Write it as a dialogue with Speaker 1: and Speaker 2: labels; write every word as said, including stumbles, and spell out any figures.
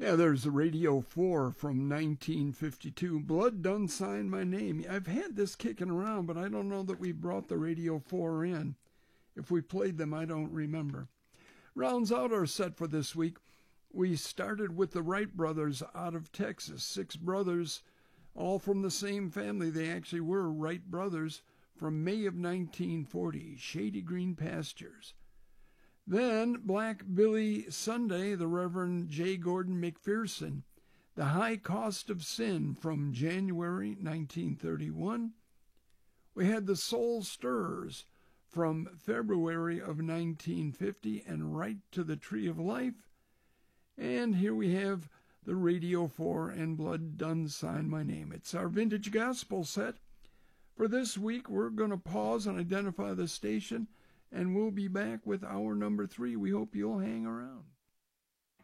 Speaker 1: Yeah, there's the Radio four from nineteen fifty-two. Blood Done Sign My Name. I've had this kicking around, but I don't know that we brought the Radio four in. If we played them, I don't remember. Rounds out our set for this week. We started with the Wright brothers out of Texas. Six brothers, all from the same family. They actually were Wright brothers from May of nineteen forty, Shady Green Pastures. Then Black Billy Sunday, the Reverend J. Gordon McPherson, The High Cost of Sin from January nineteen thirty-one. We had the Soul Stirrers from February of nineteen fifty and Right to the Tree of Life. And here we have the Radio four and Blood Done Sign My Name. It's our vintage gospel set. For this week, we're going to pause and identify the station, and we'll be back with hour number three. We hope you'll hang around.